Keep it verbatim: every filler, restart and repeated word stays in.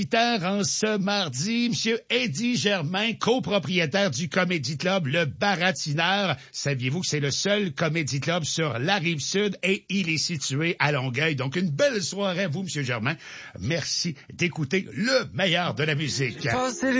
En ce mardi, Monsieur Eddie Germain, copropriétaire du Comedy Club Le Baratineur. Saviez-vous que c'est le seul Comedy Club sur la Rive-Sud et il est situé à Longueuil? Donc, une belle soirée à vous, Monsieur Germain. Merci d'écouter le meilleur de la musique.